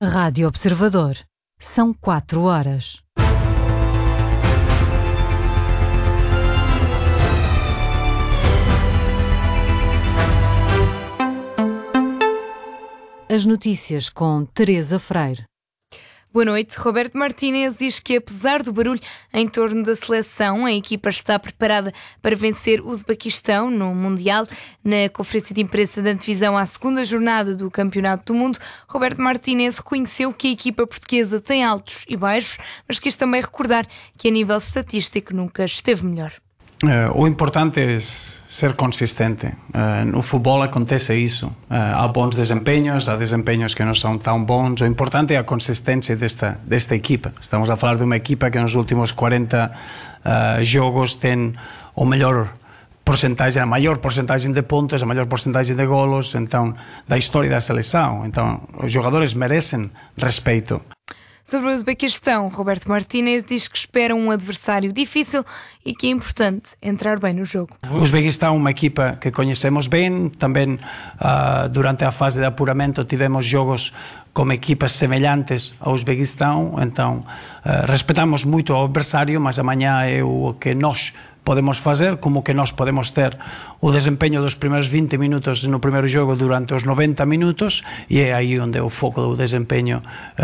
Rádio Observador. São 4 horas. As notícias com Teresa Freire. Boa noite. Roberto Martínez diz que, apesar do barulho em torno da seleção, a equipa está preparada para vencer o Uzbequistão no Mundial. Na conferência de imprensa da antevisão à segunda jornada do Campeonato do Mundo, Roberto Martínez reconheceu que a equipa portuguesa tem altos e baixos, mas quis também recordar que, a nível estatístico, nunca esteve melhor. O importante é ser consistente. No futebol acontece isso. Há bons desempenhos, há desempenhos que não são tão bons. O importante é a consistência desta equipa. Estamos a falar de uma equipa que nos últimos 40 jogos tem o melhor porcentagem, a maior porcentagem de pontos, a maior porcentagem de golos, então, da história da seleção. Então, os jogadores merecem respeito. Sobre o Uzbequistão, Roberto Martínez diz que espera um adversário difícil e que é importante entrar bem no jogo. O Uzbequistão é uma equipa que conhecemos bem, também durante a fase de apuramento tivemos jogos com equipas semelhantes ao Uzbequistão, então respeitamos muito o adversário, mas amanhã é o que nós podemos fazer, como que nós podemos ter o desempenho dos primeiros 20 minutos no primeiro jogo durante os 90 minutos, e é aí onde o foco do desempenho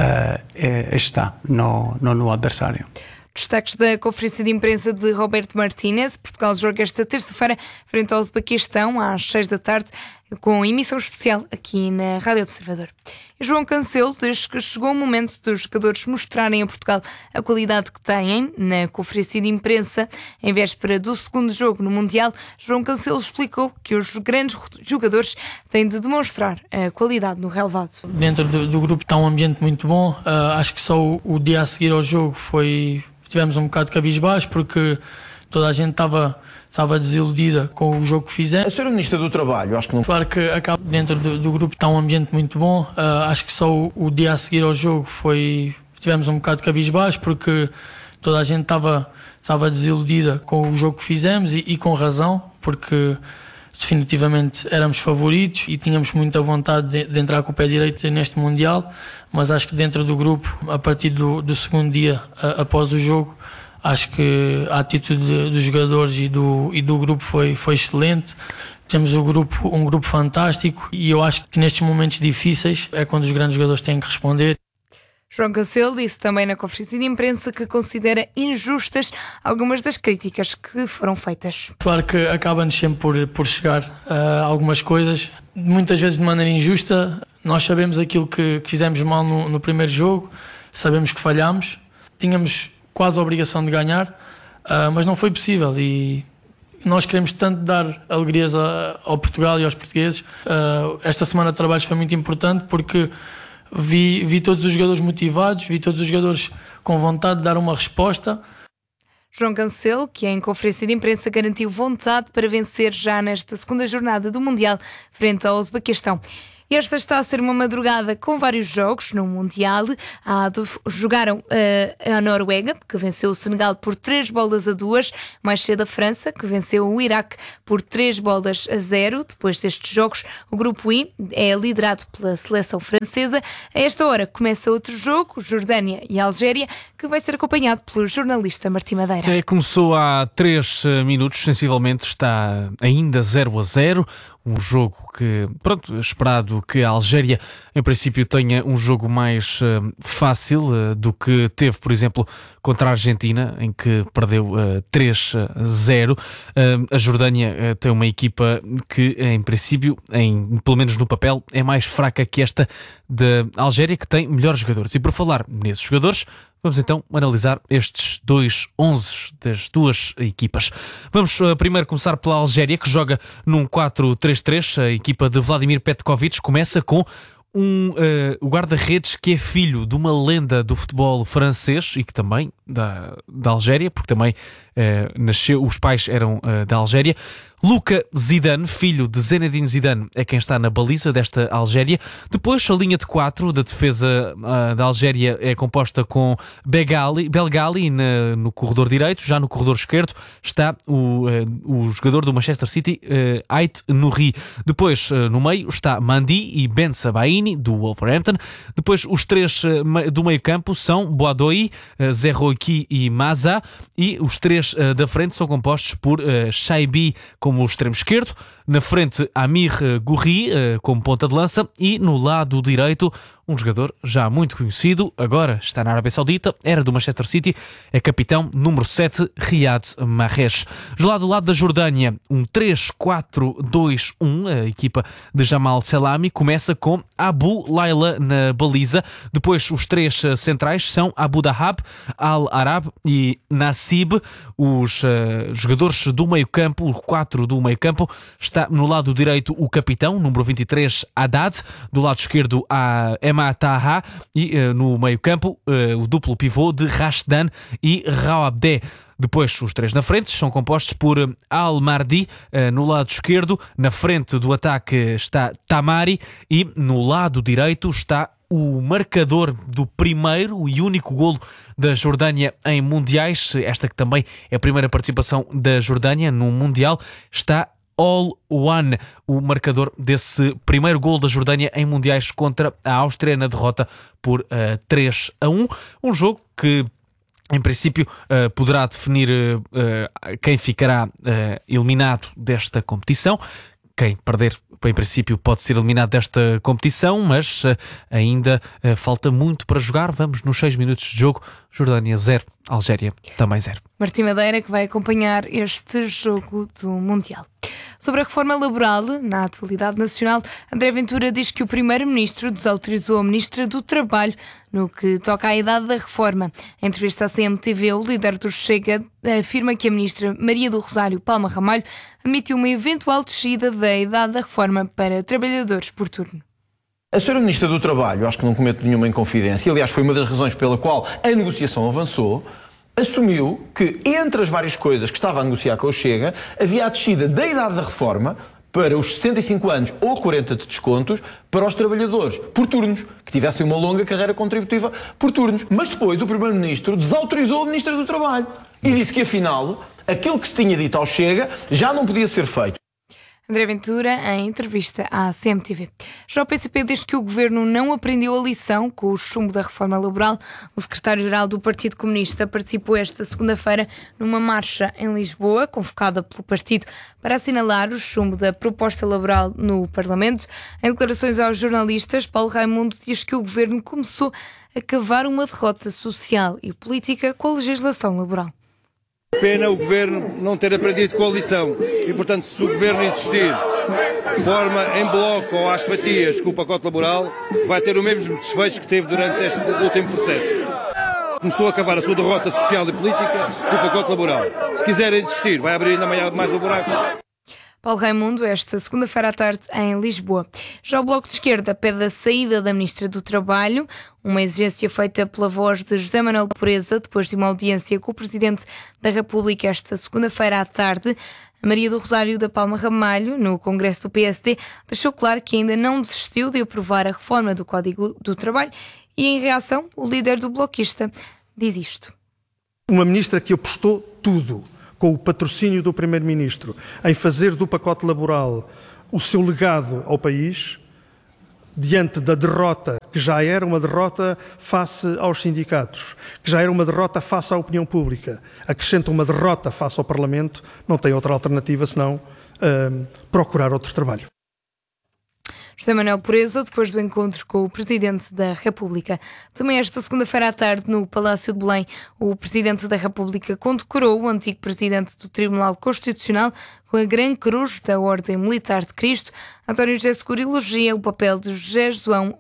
está, no adversário. Destaques da conferência de imprensa de Roberto Martínez. Portugal joga esta terça-feira frente ao Uzbequistão às 6 da tarde, com emissão especial aqui na Rádio Observador. João Cancelo diz que chegou o momento dos jogadores mostrarem a Portugal a qualidade que têm. Na conferência de imprensa, em véspera do segundo jogo no Mundial, João Cancelo explicou que os grandes jogadores têm de demonstrar a qualidade no relevado. Dentro do grupo está um ambiente muito bom. Acho que só o dia a seguir ao jogo tivemos um bocado de cabisbaixo, porque toda a gente estava desiludida com o jogo que fizemos. A senhora Ministra do Trabalho, acho que não... Claro que dentro do grupo está um ambiente muito bom. Acho que só o dia a seguir ao jogo tivemos um bocado de cabisbaixo, porque toda a gente estava desiludida com o jogo que fizemos, e com razão, porque definitivamente éramos favoritos e tínhamos muita vontade de entrar com o pé direito neste Mundial, mas acho que dentro do grupo, a partir do segundo dia após o jogo, acho que a atitude dos jogadores e do grupo foi excelente. Temos um grupo fantástico, e eu acho que nestes momentos difíceis é quando os grandes jogadores têm que responder. João Cancelo disse também na conferência de imprensa que considera injustas algumas das críticas que foram feitas. Claro que acaba-nos sempre por chegar algumas coisas, muitas vezes de maneira injusta. Nós sabemos aquilo que fizemos mal no primeiro jogo, sabemos que falhámos, tínhamos quase a obrigação de ganhar, mas não foi possível, e nós queremos tanto dar alegrias ao Portugal e aos portugueses. Esta semana de trabalhos foi muito importante, porque vi todos os jogadores motivados, vi todos os jogadores com vontade de dar uma resposta. João Cancelo, que em conferência de imprensa garantiu vontade para vencer já nesta segunda jornada do Mundial frente ao Uzbequistão. E esta está a ser uma madrugada com vários jogos no Mundial. Jogaram a Noruega, que venceu o Senegal por 3-2. Mais cedo a França, que venceu o Iraque por 3-0. Depois destes jogos, o grupo I é liderado pela seleção francesa. A esta hora começa outro jogo, Jordânia e Algéria, que vai ser acompanhado pelo jornalista Martim Madeira. Começou há 3 minutos, sensivelmente está ainda 0-0. Um jogo que, esperado que a Algéria, em princípio, tenha um jogo mais fácil do que teve, por exemplo, contra a Argentina, em que perdeu 3-0. A Jordânia tem uma equipa que, em princípio, pelo menos no papel, é mais fraca que esta da Algéria, que tem melhores jogadores. E por falar nesses jogadores, vamos então analisar estes 2 11 das duas equipas. Vamos primeiro começar pela Algéria, que joga num 4-3-3. A equipa de Vladimir Petkovic começa com o guarda-redes que é filho de uma lenda do futebol francês e que também da Algéria, porque também nasceu, os pais eram da Algéria. Luka Zidane, filho de Zinedine Zidane, é quem está na baliza desta Algéria. Depois, a linha de 4 da defesa da Algéria é composta com Belghali no corredor direito. Já no corredor esquerdo está o jogador do Manchester City, Ait Nouri. Depois, no meio, está Mandi e Ben Sabaini, do Wolverhampton. Depois, os três do meio campo são Boadoi, Zerroiki e Maza. E os três da frente são compostos por Shaibi como extremo esquerdo, na frente Amir Gouiri como ponta de lança e no lado direito um jogador já muito conhecido, agora está na Arábia Saudita, era do Manchester City, é capitão número 7, Riyad Mahrez. Já lá do lado da Jordânia, um 3-4-2-1, a equipa de Jamal Selami começa com Abu Laila na baliza, depois os três centrais são Abu Dahab, Al-Arab e Nassib. Os jogadores do meio campo, os 4 do meio campo, está no lado direito o capitão, número 23, Haddad, do lado esquerdo a Taha e no meio campo o duplo pivô de Rashdan e Rawabdeh. Depois os três na frente são compostos por Al-Mardi no lado esquerdo, na frente do ataque está Tamari e no lado direito está o marcador do primeiro e único golo da Jordânia em mundiais, esta que também é a primeira participação da Jordânia no mundial, está All One, o marcador desse primeiro gol da Jordânia em mundiais contra a Áustria na derrota por 3-1. Um jogo que em princípio poderá definir quem ficará eliminado desta competição. Quem perder, em princípio, pode ser eliminado desta competição, mas ainda falta muito para jogar. Vamos nos 6 minutos de jogo. Jordânia 0, Algéria também 0. Martim Madeira que vai acompanhar este jogo do Mundial. Sobre a reforma laboral, na atualidade nacional, André Ventura diz que o Primeiro-Ministro desautorizou a Ministra do Trabalho no que toca à idade da reforma. Em entrevista à CMTV, o líder do Chega afirma que a Ministra Maria do Rosário Palma Ramalho admitiu uma eventual descida da idade da reforma para trabalhadores por turno. A Sra. Ministra do Trabalho, acho que não cometo nenhuma inconfidência, aliás foi uma das razões pela qual a negociação avançou, assumiu que entre as várias coisas que estava a negociar com o Chega, havia a descida da idade da reforma para os 65 anos ou 40 de descontos para os trabalhadores por turnos, que tivessem uma longa carreira contributiva por turnos. Mas depois o Primeiro-Ministro desautorizou a Ministra do Trabalho e disse que afinal aquilo que se tinha dito ao Chega já não podia ser feito. André Ventura, em entrevista à CMTV. Já o PCP diz que o governo não aprendeu a lição com o chumbo da reforma laboral. O secretário-geral do Partido Comunista participou esta segunda-feira numa marcha em Lisboa, convocada pelo partido para assinalar o chumbo da proposta laboral no Parlamento. Em declarações aos jornalistas, Paulo Raimundo diz que o governo começou a cavar uma derrota social e política com a legislação laboral. Pena o Governo não ter aprendido com a lição e, portanto, se o Governo insistir de forma em bloco ou às fatias com o pacote laboral, vai ter o mesmo desfecho que teve durante este último processo. Começou a cavar a sua derrota social e política com o pacote laboral. Se quiser insistir, vai abrir ainda mais o buraco. Paulo Raimundo, esta segunda-feira à tarde em Lisboa. Já o Bloco de Esquerda pede a saída da Ministra do Trabalho, uma exigência feita pela voz de José Manuel Pureza, depois de uma audiência com o Presidente da República esta segunda-feira à tarde. A Maria do Rosário da Palma Ramalho, no Congresso do PSD, deixou claro que ainda não desistiu de aprovar a reforma do Código do Trabalho e, em reação, o líder do bloquista diz isto. Uma ministra que apostou tudo, com o patrocínio do Primeiro-Ministro, em fazer do pacote laboral o seu legado ao país, diante da derrota, que já era uma derrota face aos sindicatos, que já era uma derrota face à opinião pública, acrescenta uma derrota face ao Parlamento, não tem outra alternativa senão procurar outro trabalho. José Manuel Pureza, depois do encontro com o Presidente da República. Também esta segunda-feira à tarde, no Palácio de Belém, o Presidente da República condecorou o antigo Presidente do Tribunal Constitucional com a Grande Cruz da Ordem Militar de Cristo. António José Seguro elogia o papel de José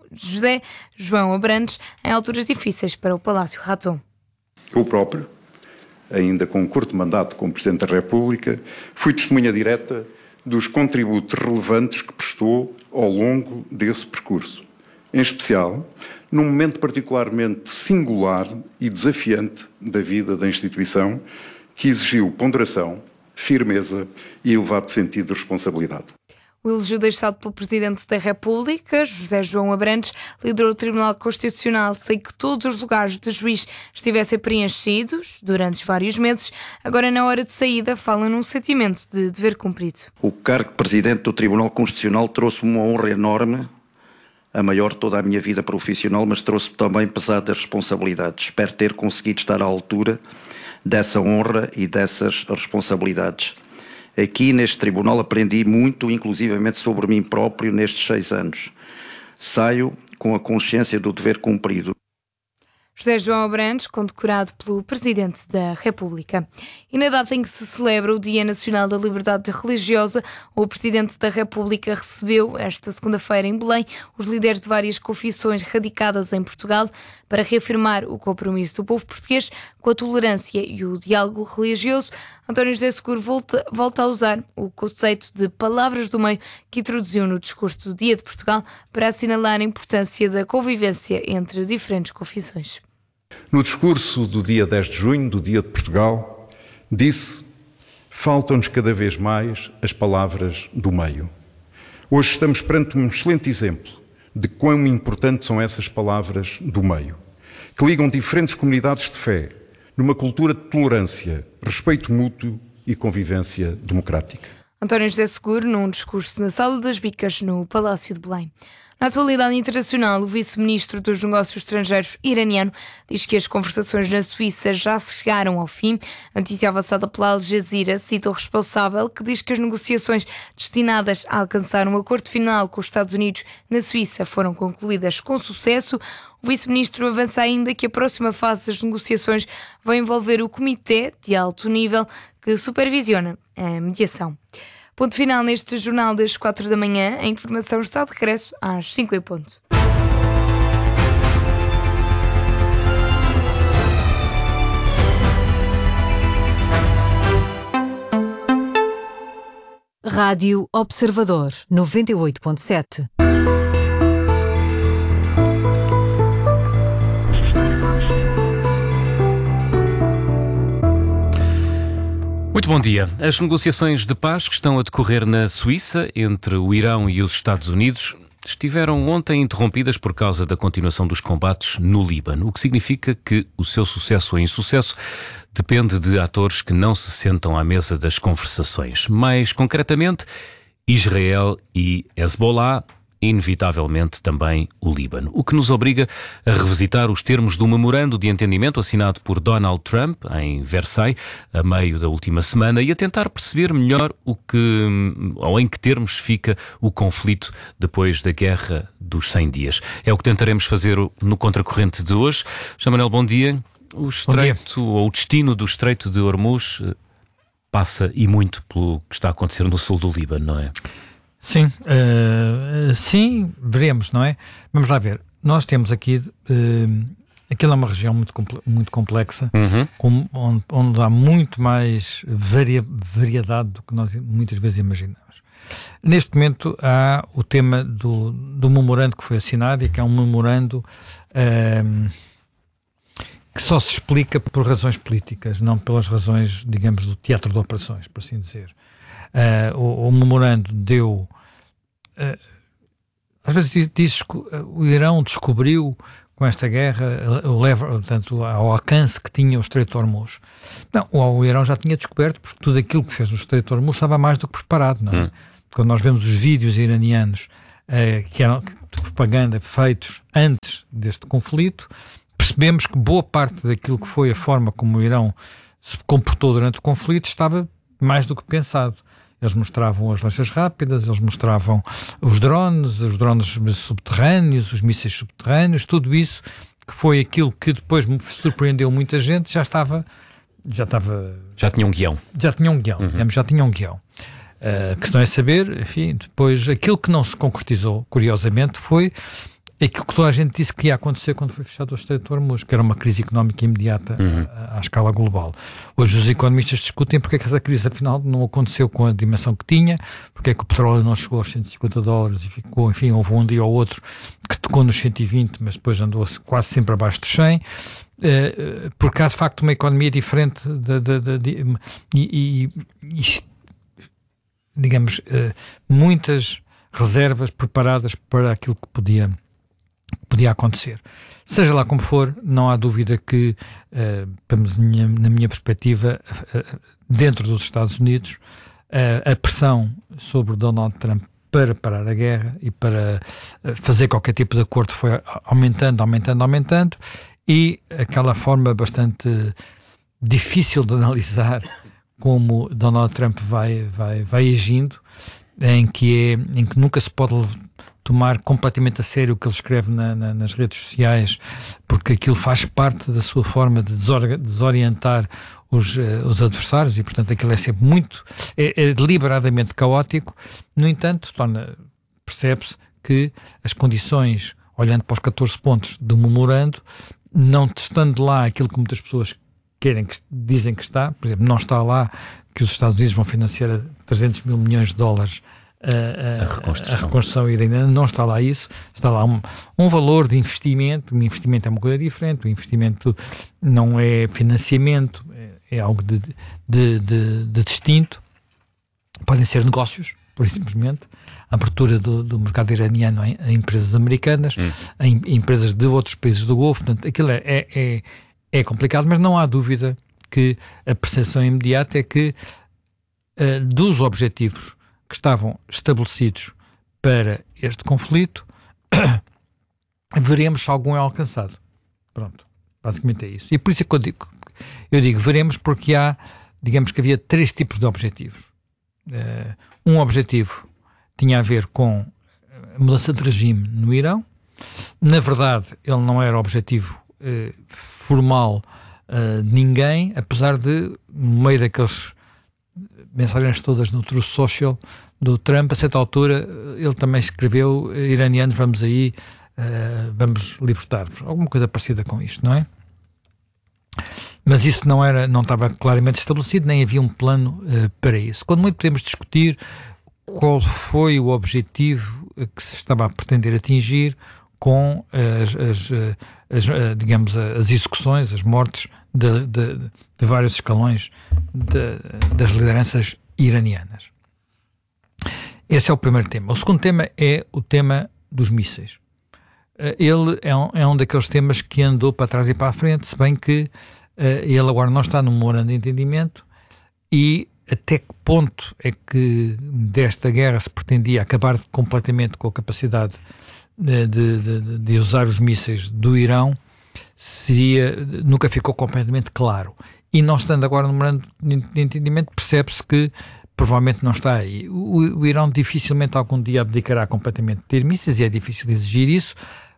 João Abrantes em alturas difíceis para o Palácio Raton. Eu próprio, ainda com um curto mandato como Presidente da República, fui testemunha direta dos contributos relevantes que prestou ao longo desse percurso Em especial, num momento particularmente singular e desafiante da vida da instituição, que exigiu ponderação, firmeza e elevado sentido de responsabilidade. O elogio deixado pelo Presidente da República, José João Abrantes, liderou o Tribunal Constitucional sem que todos os lugares de juiz estivessem preenchidos durante vários meses. Agora, na hora de saída, fala num sentimento de dever cumprido. O cargo de Presidente do Tribunal Constitucional trouxe-me uma honra enorme, a maior de toda a minha vida profissional, mas trouxe-me também pesadas responsabilidades. Espero ter conseguido estar à altura dessa honra e dessas responsabilidades. Aqui neste tribunal aprendi muito, inclusivamente sobre mim próprio, nestes 6 anos. Saio com a consciência do dever cumprido. José João Abrantes, condecorado pelo Presidente da República. E na data em que se celebra o Dia Nacional da Liberdade Religiosa, o Presidente da República recebeu, esta segunda-feira em Belém, os líderes de várias confissões radicadas em Portugal para reafirmar o compromisso do povo português com a tolerância e o diálogo religioso. António José Seguro volta a usar o conceito de palavras do meio que introduziu no discurso do Dia de Portugal para assinalar a importância da convivência entre diferentes confissões. No discurso do dia 10 de junho, do Dia de Portugal, disse: faltam-nos cada vez mais as palavras do meio. Hoje estamos perante um excelente exemplo de quão importantes são essas palavras do meio, que ligam diferentes comunidades de fé numa cultura de tolerância, respeito mútuo e convivência democrática. António José Seguro, num discurso na Sala das Bicas, no Palácio de Belém. Na atualidade internacional, o vice-ministro dos Negócios Estrangeiros iraniano diz que as conversações na Suíça já se chegaram ao fim. A notícia avançada pela Al Jazeera cita o responsável, que diz que as negociações destinadas a alcançar um acordo final com os Estados Unidos na Suíça foram concluídas com sucesso. O vice-ministro avança ainda que a próxima fase das negociações vai envolver o Comitê de Alto Nível que supervisiona a mediação. Ponto final neste jornal das 4 da manhã. A informação está de regresso às 5 em ponto. Rádio Observador 98.7. Muito bom dia. As negociações de paz que estão a decorrer na Suíça entre o Irão e os Estados Unidos estiveram ontem interrompidas por causa da continuação dos combates no Líbano, o que significa que o seu sucesso ou insucesso depende de atores que não se sentam à mesa das conversações. Mais concretamente, Israel e Hezbollah, inevitavelmente também o Líbano, o que nos obriga a revisitar os termos do memorando de entendimento assinado por Donald Trump em Versailles a meio da última semana e a tentar perceber melhor em que termos fica o conflito depois da Guerra dos 100 Dias. É o que tentaremos fazer no Contracorrente de hoje. João Manuel, bom dia. O destino do Estreito de Hormuz passa e muito pelo que está a acontecer no sul do Líbano, não é? Sim, sim, veremos, não é? Vamos lá ver. Nós temos aqui, aquilo é uma região muito complexa, onde há muito mais variedade do que nós muitas vezes imaginamos. Neste momento há o tema do memorando que foi assinado e que é um memorando que só se explica por razões políticas, não pelas razões, digamos, do teatro de operações, por assim dizer. O memorando deu... às vezes diz que o Irão descobriu com esta guerra portanto, ao alcance que tinha o Estreito de Hormuz. Não, o Irão já tinha descoberto, porque tudo aquilo que fez no Estreito de Hormuz estava mais do que preparado, não é? Quando nós vemos os vídeos iranianos que eram de propaganda feitos antes deste conflito, percebemos que boa parte daquilo que foi a forma como o Irão se comportou durante o conflito estava mais do que pensado. Eles mostravam as lanchas rápidas, eles mostravam os drones subterrâneos, os mísseis subterrâneos, tudo isso que foi aquilo que depois me surpreendeu muita gente, já tinha um guião. Já tinha um guião. A questão é saber, enfim, depois aquilo que não se concretizou, curiosamente, foi aquilo que toda a gente disse que ia acontecer quando foi fechado o Estreito de Hormuz, que era uma crise económica imediata à escala global. Hoje os economistas discutem porque é que essa crise afinal não aconteceu com a dimensão que tinha, porque é que o petróleo não chegou aos $150 e ficou, enfim, houve um dia ou outro que tocou nos 120, mas depois andou quase sempre abaixo dos 100, porque há de facto uma economia diferente digamos, muitas reservas preparadas para aquilo que podia acontecer. Seja lá como for, não há dúvida que, na minha perspectiva, dentro dos Estados Unidos, a pressão sobre Donald Trump para parar a guerra e para fazer qualquer tipo de acordo foi aumentando, e aquela forma bastante difícil de analisar como Donald Trump vai agindo, em que nunca se pode tomar completamente a sério o que ele escreve nas redes sociais, porque aquilo faz parte da sua forma de desorientar os adversários, e portanto aquilo é sempre é deliberadamente caótico. No entanto, percebe-se que as condições, olhando para os 14 pontos do memorando, não estando lá aquilo que muitas pessoas dizem que está, por exemplo, não está lá que os Estados Unidos vão financiar a $300 mil milhões a reconstrução iraniana, não está lá isso, está lá um valor de investimento. O investimento é uma coisa diferente, o investimento não é financiamento, é algo de distinto. Podem ser negócios, por isso simplesmente, a abertura do mercado iraniano a empresas americanas, a empresas de outros países do Golfo. Portanto, aquilo é complicado, mas não há dúvida que a percepção imediata é que dos objetivos que estavam estabelecidos para este conflito, veremos se algum é alcançado. Pronto, basicamente é isso. E por isso é que eu digo veremos, porque digamos que havia 3 tipos de objetivos. Um objetivo tinha a ver com a mudança de regime no Irão. Na verdade, ele não era objetivo formal de ninguém, apesar de, no meio daqueles mensagens todas no Truth Social do Trump, a certa altura ele também escreveu: iranianos, vamos aí, vamos libertar-vos. Alguma coisa parecida com isto, não é? Mas isso não estava claramente estabelecido, nem havia um plano para isso. Quando muito podemos discutir qual foi o objetivo que se estava a pretender atingir com digamos, as execuções, as mortes de vários escalões das lideranças iranianas. Esse é o primeiro tema. O segundo tema é o tema dos mísseis. Ele é um daqueles temas que andou para trás e para a frente, se bem que ele agora não está num memorando de entendimento, e até que ponto é que desta guerra se pretendia acabar completamente com a capacidade de usar os mísseis do Irão, nunca ficou completamente claro. E não estando agora no memorando de entendimento, percebe-se que provavelmente não está aí. O Irão dificilmente algum dia abdicará completamente de ter mísseis, e é difícil exigir isso.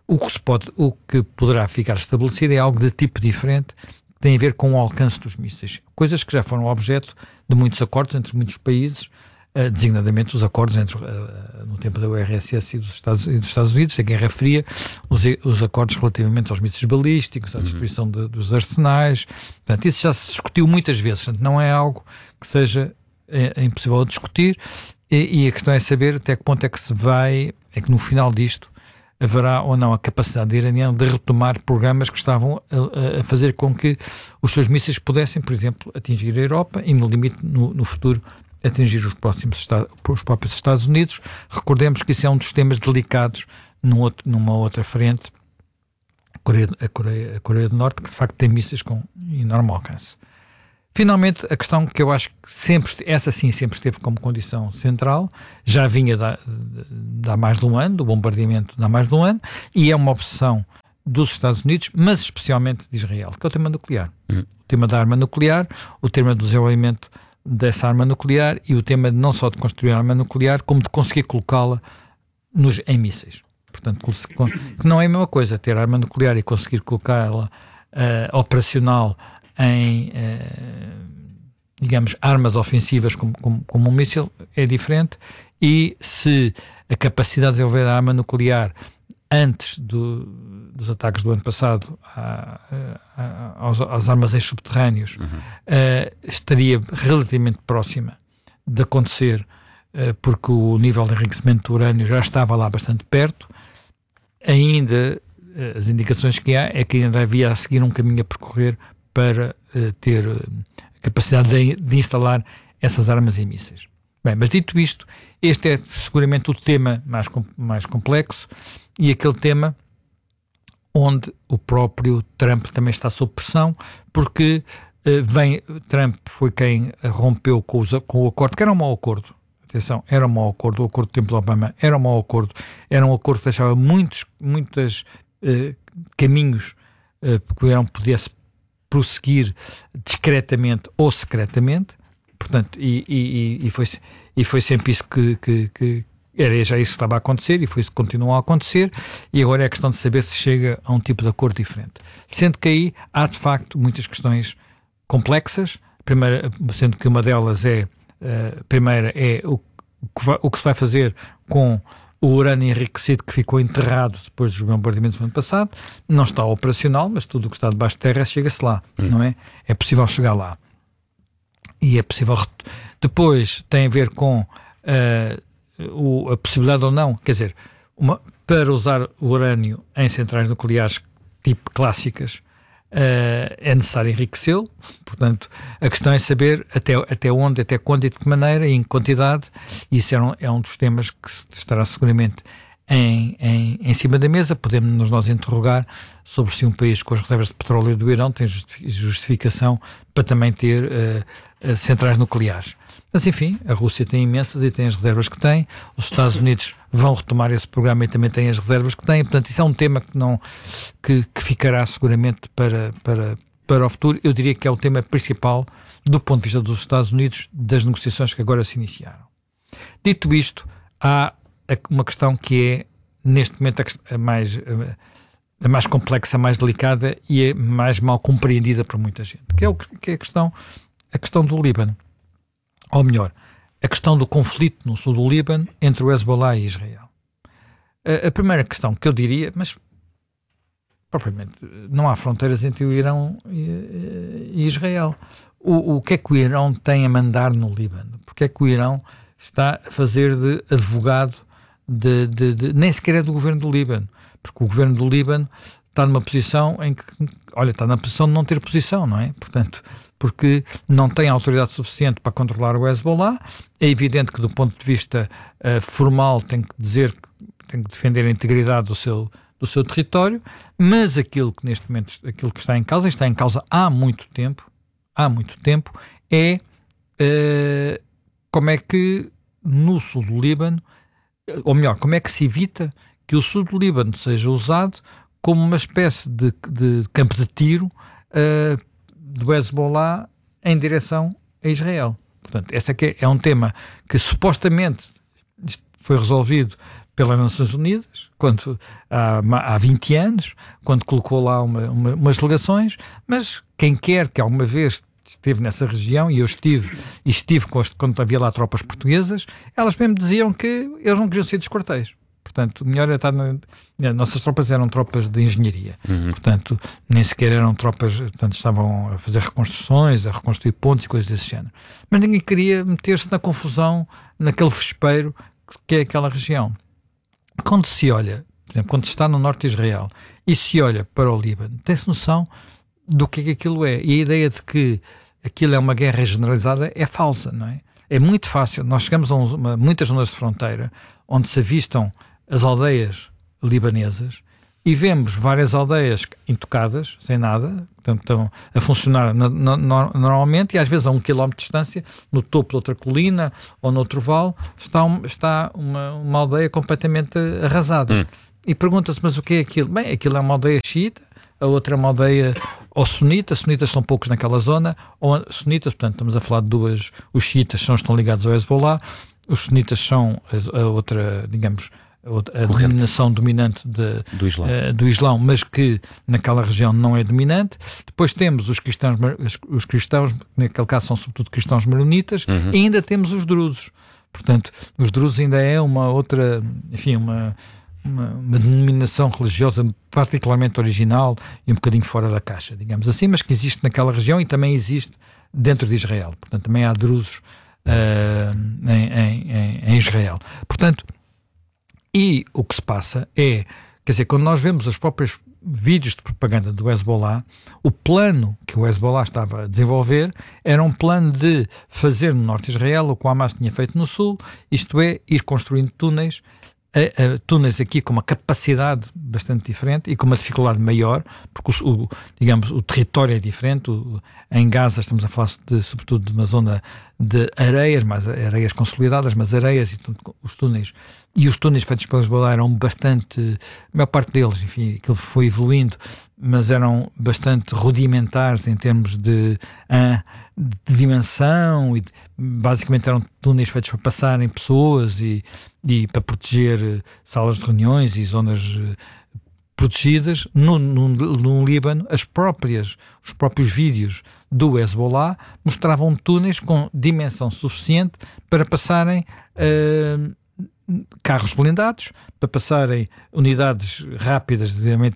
O que poderá ficar estabelecido é algo de tipo diferente, que tem a ver com o alcance dos mísseis. Coisas que já foram objeto de muitos acordos entre muitos países, designadamente os acordos no tempo da URSS e dos Estados Unidos, da Guerra Fria, os acordos relativamente aos mísseis balísticos, à destruição dos arsenais. Portanto, isso já se discutiu muitas vezes. Portanto, não é algo que seja impossível de discutir, e a questão é saber até que ponto é que no final disto haverá ou não a capacidade iraniana de retomar programas que estavam a fazer com que os seus mísseis pudessem, por exemplo, atingir a Europa e, no limite, no futuro, atingir os próprios Estados Unidos. Recordemos que isso é um dos temas delicados numa outra frente, a Coreia do Norte, que de facto tem mísseis com enorme alcance. Finalmente, a questão que eu acho que sempre esteve como condição central, já vinha de há mais de um ano, do bombardeamento de há mais de um ano, e é uma obsessão dos Estados Unidos, mas especialmente de Israel, que é o tema nuclear. O tema da arma nuclear, o tema do desenvolvimento dessa arma nuclear, e o tema não só de construir a arma nuclear, como de conseguir colocá-la em mísseis. Portanto, que não é a mesma coisa ter arma nuclear e conseguir colocá-la operacional em, digamos, armas ofensivas como um míssil, é diferente. E se a capacidade de desenvolver a arma nuclear antes dos ataques do ano passado aos armazéns subterrâneos, estaria relativamente próxima de acontecer, porque o nível de enriquecimento do urânio já estava lá bastante perto. Ainda, as indicações que há é que ainda havia a seguir um caminho a percorrer para ter capacidade de instalar essas armas e mísseis. Bem, mas dito isto, este é seguramente o tema mais complexo e aquele tema onde o próprio Trump também está sob pressão, porque Trump foi quem rompeu com o acordo, que era um mau acordo. Atenção, era um mau acordo. O acordo do tempo de Obama era um mau acordo. Era um acordo que deixava muitos caminhos que o Irão pudesse prosseguir discretamente ou secretamente. Portanto, e foi sempre isso que era já isso que estava a acontecer, e foi isso que continuou a acontecer, e agora é a questão de saber se chega a um tipo de acordo diferente. Sendo que aí há, de facto, muitas questões complexas, sendo que uma delas primeira é o que se vai fazer com o urânio enriquecido que ficou enterrado depois dos bombardeamentos do ano passado. Não está operacional, mas tudo o que está debaixo de terra chega-se lá, não é? É possível chegar lá. E é possível... Depois tem a ver com a possibilidade ou não, quer dizer, para usar o urânio em centrais nucleares tipo clássicas, é necessário enriquecê-lo. Portanto, a questão é saber até onde, até quando e de que maneira e em quantidade. Isso é um dos temas que estará seguramente em cima da mesa. Podemos nós interrogar sobre se um país com as reservas de petróleo do Irão tem justificação para também ter centrais nucleares. Mas enfim, a Rússia tem imensas e tem as reservas que tem. Os Estados Unidos vão retomar esse programa e também têm as reservas que têm. Portanto, isso é um tema que ficará seguramente para o futuro. Eu diria que é o tema principal do ponto de vista dos Estados Unidos, das negociações que agora se iniciaram. Dito isto, há uma questão que é, neste momento, a mais complexa, a mais delicada e é mais mal compreendida por muita gente, que é a questão do Líbano. Ou melhor, a questão do conflito no sul do Líbano entre o Hezbollah e Israel. A primeira questão que eu diria, mas propriamente não há fronteiras entre o Irão e Israel. O que é que o Irão tem a mandar no Líbano? Porque é que o Irão está a fazer de advogado nem sequer é do governo do Líbano? Porque o governo do Líbano está numa posição em que, está na posição de não ter posição, não é? Portanto, porque não tem autoridade suficiente para controlar o Hezbollah. É evidente que, do ponto de vista formal, tem que defender a integridade do seu território, mas aquilo que neste momento está em causa há muito tempo, é como é que no sul do Líbano, ou melhor, como é que se evita que o sul do Líbano seja usado como uma espécie de campo de tiro do Hezbollah em direção a Israel. Portanto, esse aqui é um tema que supostamente foi resolvido pelas Nações Unidas há 20 anos, quando colocou lá umas delegações, mas quem quer que alguma vez esteve nessa região, e eu estive quando havia lá tropas portuguesas, elas mesmo diziam que eles não queriam ser dos quartéis. Portanto, melhor é estar nossas tropas eram tropas de engenharia. Portanto, nem sequer eram tropas, portanto, estavam a fazer reconstruções, a reconstruir pontes e coisas desse género. Mas ninguém queria meter-se na confusão, naquele vespeiro que é aquela região. Quando se olha, por exemplo, quando se está no norte de Israel e se olha para o Líbano, tem-se noção do que aquilo é. E a ideia de que aquilo é uma guerra generalizada é falsa, não é? É muito fácil. Nós chegamos a muitas zonas de fronteira onde se avistam as aldeias libanesas e vemos várias aldeias intocadas, sem nada, portanto estão a funcionar normalmente, e às vezes a 1 km de distância, no topo de outra colina ou noutro vale, está uma aldeia completamente arrasada. E pergunta-se, mas o que é aquilo? Bem, aquilo é uma aldeia xiita, a outra é uma aldeia ou sunita. Sunitas são poucos naquela zona, ou sunitas, portanto estamos a falar de duas. Os xiitas estão ligados ao Hezbollah, os sunitas são a outra, digamos, a denominação dominante do Islão, mas que naquela região não é dominante. Depois temos os cristãos, naquele caso são sobretudo cristãos maronitas, e ainda temos os drusos. Portanto, os drusos ainda é uma outra, enfim, uma denominação religiosa particularmente original e um bocadinho fora da caixa, digamos assim, mas que existe naquela região e também existe dentro de Israel. Portanto, também há drusos em Israel. Portanto, e o que se passa é, quer dizer, quando nós vemos os próprios vídeos de propaganda do Hezbollah, o plano que o Hezbollah estava a desenvolver era um plano de fazer no norte de Israel o que o Hamas tinha feito no sul, isto é, ir construindo túneis, túneis aqui com uma capacidade bastante diferente e com uma dificuldade maior, porque digamos, o território é diferente. Em Gaza estamos a falar sobretudo de uma zona de areias, mais areias consolidadas, mas areias, e os túneis feitos pelo Hezbollah eram bastante, a maior parte deles, enfim, aquilo foi evoluindo, mas eram bastante rudimentares em termos de dimensão, e basicamente eram túneis feitos para passarem pessoas e para proteger salas de reuniões e zonas protegidas. No Líbano, os próprios vídeos do Hezbollah mostravam túneis com dimensão suficiente para passarem carros blindados, para passarem unidades rápidas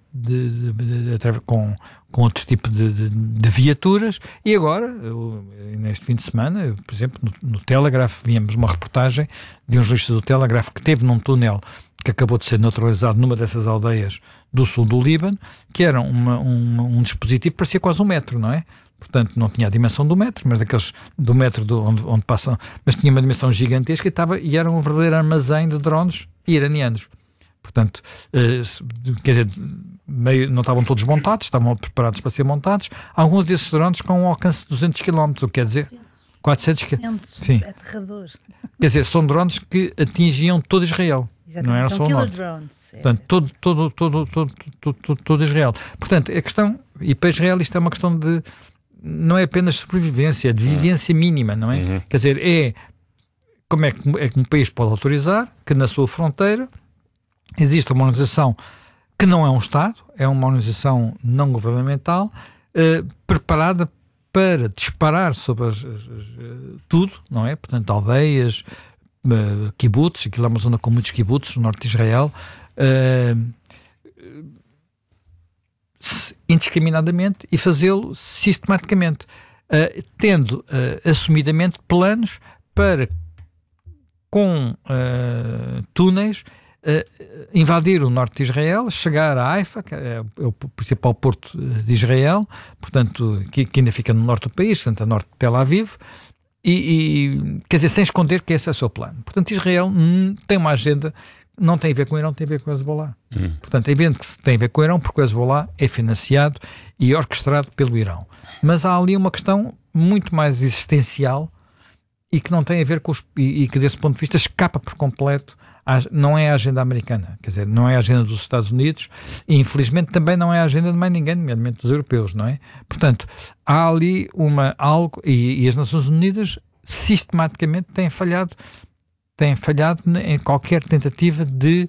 com outro tipo de viaturas. E agora, neste fim de semana, por exemplo, no Telegraph, víamos uma reportagem de um jornalista do Telegraph que esteve num túnel que acabou de ser neutralizado numa dessas aldeias do sul do Líbano, que era um dispositivo que parecia quase um metro, não é? Portanto, não tinha a dimensão do metro, mas daqueles do metro onde passam, mas tinha uma dimensão gigantesca e era um verdadeiro armazém de drones iranianos. Portanto, quer dizer, não estavam todos montados, estavam preparados para ser montados. Alguns desses drones com um alcance de 200 km, o que quer dizer 400 km. Sim. É aterrador. Quer dizer, são drones que atingiam todo Israel. Exatamente. Não era são só o norte. Drones. Portanto, todo Israel. Portanto, a questão, e para Israel isto é uma questão de, não é apenas sobrevivência, é de vivência mínima, não é? Quer dizer, como é que um país pode autorizar que na sua fronteira existe uma organização que não é um Estado, é uma organização não governamental, preparada para disparar sobre tudo, não é? Portanto, aldeias, kibbutz, aquilo é uma zona com muitos kibbutz no norte de Israel, indiscriminadamente, e fazê-lo sistematicamente, tendo assumidamente planos para, com túneis, invadir o norte de Israel, chegar a Haifa, que é o principal porto de Israel, portanto, que ainda fica no norte do país, portanto, a norte de Tel Aviv, e quer dizer, sem esconder que esse é o seu plano. Portanto, Israel tem uma agenda, não tem a ver com o Irão, tem a ver com o Hezbollah. Portanto, é evidente que tem a ver com o Irão, porque o Hezbollah é financiado e orquestrado pelo Irão. Mas há ali uma questão muito mais existencial e que não tem a ver com e que desse ponto de vista escapa por completo, não é a agenda americana, quer dizer, não é a agenda dos Estados Unidos e infelizmente também não é a agenda de mais ninguém, nomeadamente dos europeus, não é? Portanto, há ali algo, e as Nações Unidas sistematicamente têm falhado em qualquer tentativa de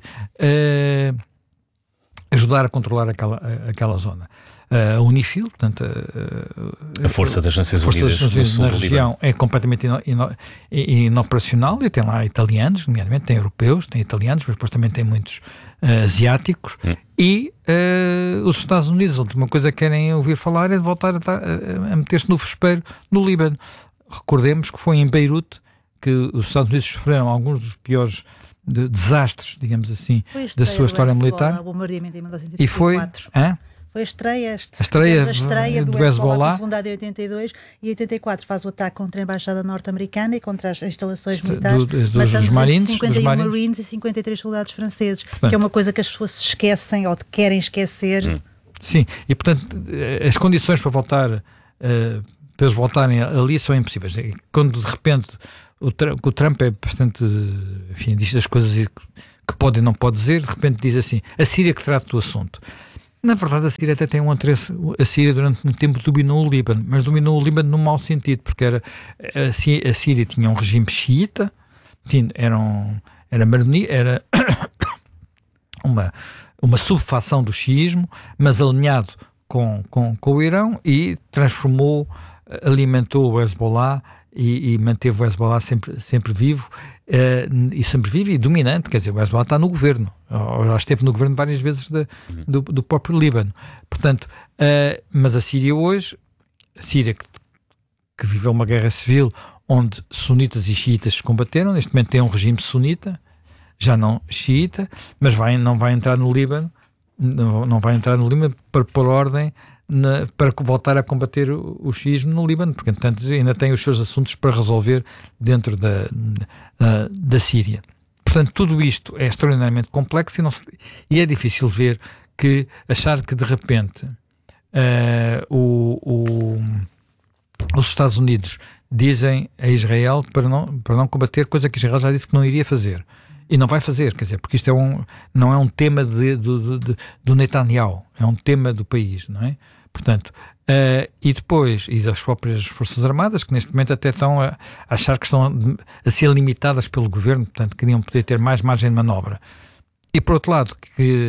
ajudar a controlar aquela zona. A UNIFIL, portanto, a Força das Nações Unidas na região é completamente inoperacional, e tem lá italianos, nomeadamente, tem europeus, tem italianos, mas depois também tem muitos asiáticos, e os Estados Unidos, a última coisa que querem ouvir falar é de voltar a meter-se no vespeiro no Líbano. Recordemos que foi em Beirute que os Estados Unidos sofreram alguns dos piores desastres, digamos assim, da sua história militar. E foi a estreia do Hezbollah, fundado em 82, e 84 faz o ataque contra a Embaixada Norte-Americana e contra as instalações militares, matando 151 Marines e 53 soldados franceses, portanto, que é uma coisa que as pessoas se esquecem ou querem esquecer. Sim, e portanto as condições para voltar, para eles voltarem ali são impossíveis. Quando de repente o Trump é bastante, enfim, diz as coisas que pode e não pode dizer, de repente diz assim, a Síria que trata do assunto. Na verdade, a Síria até tem um interesse. A Síria durante muito tempo dominou o Líbano, mas dominou o Líbano no mau sentido, porque a Síria tinha um regime xiita, enfim, era uma subfação do xiismo, mas alinhado com o Irão, e alimentou o Hezbollah e manteve o Hezbollah sempre vivo, e dominante. Quer dizer, o Hezbollah está no governo, ou já esteve no governo várias vezes do próprio Líbano. Portanto, mas a Síria hoje, que viveu uma guerra civil onde sunitas e xiitas se combateram, neste momento tem um regime sunita, já não xiita, mas não vai entrar no Líbano, não vai entrar no Líbano para pôr ordem, para voltar a combater o xiismo no Líbano, porque entanto ainda tem os seus assuntos para resolver dentro da Síria. Portanto, tudo isto é extraordinariamente complexo e é difícil ver achar que de repente os Estados Unidos dizem a Israel para não combater, coisa que Israel já disse que não iria fazer. E não vai fazer, quer dizer, porque isto não é um tema do Netanyahu, é um tema do país, não é? Portanto, e depois, e das próprias Forças Armadas, que neste momento até estão a achar que estão a ser limitadas pelo governo, portanto, queriam poder ter mais margem de manobra. E por outro lado, que